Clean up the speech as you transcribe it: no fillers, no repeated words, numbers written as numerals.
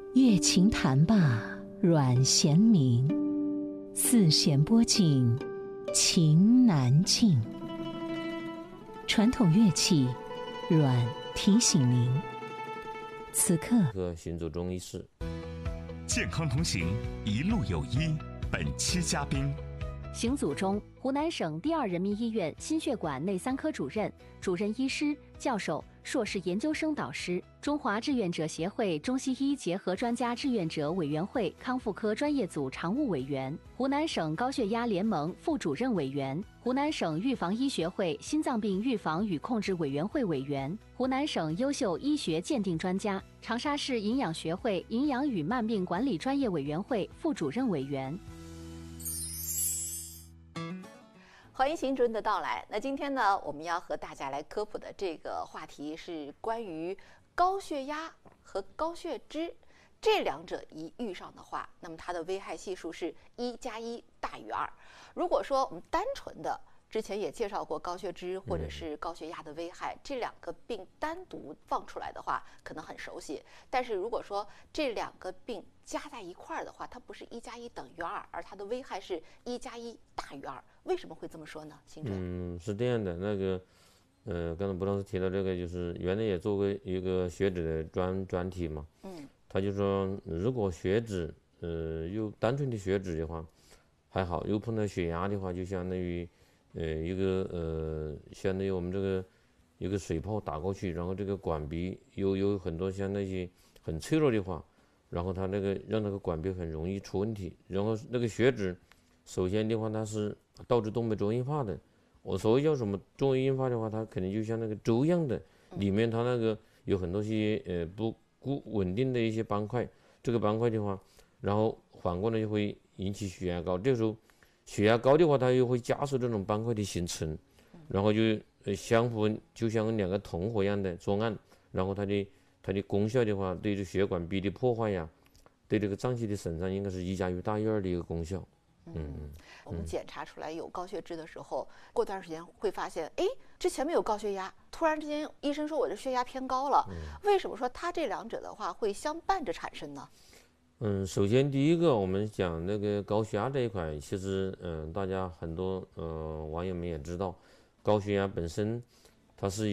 月琴弹罢阮弦鸣，四弦拨尽情难尽。传统乐器，阮提醒您，此刻行走中医室， 健康同行，一路有医。本期嘉宾， 行组中，湖南省第二人民医院心血管内三科主任、主任医师、教授、硕士研究生导师，中华志愿者协会中西医结合专家志愿者委员会康复科专业组常务委员，湖南省高血压联盟副主任委员，湖南省预防医学会心脏病预防与控制委员会委员，湖南省优秀医学鉴定专家，长沙市营养学会营养与慢病管理专业委员会副主任委员。 欢迎邢主任的到来。那今天呢，我们要和大家来科普的这个话题是关于高血压和高血脂，这两者一遇上的话，那么它的危害系数是1+1大于2。如果说我们单纯的之前也介绍过高血脂或者是高血压的危害，这两个病单独放出来的话，可能很熟悉。但是如果说这两个病加在一块儿的话，它不是1+1等于2，而它的危害是1+1大于2。为什么会这么说呢？邢主任？ 是这样的，刚才卜老师提到这个，就是原来也做过一个血脂的专题嘛。他就说，如果血脂有单纯的血脂的话还好，又碰到血压的话，就相当于相当于我们这个一个水泡打过去，然后这个管壁有很多像那些很脆弱的话，然后它让那个管壁很容易出问题。然后那个血脂，首先的话它是导致动脉粥硬化的。我所谓叫什么动脉硬化的话，它肯定就像那个粥一样的，里面它那个有很多些不稳定的一些斑块，这个斑块的话，然后反过来就会引起血压高。这时候血压高的话，它又会加速这种斑块的形成，然后就相互就像两个同伙一样的作案，然后它的功效的话，对这血管壁的破坏呀，对这个脏器的损伤，应该是1+1大于2的一个功效。 我们检查出来有高血脂的时候，过段时间会发现，之前没有高血压，突然之间医生说我这血压偏高了。为什么说它这两者的话会相伴着产生呢？ 首先第一个，我们讲那个高血压这一块，其实大家很多网友们也知道，高血压本身它是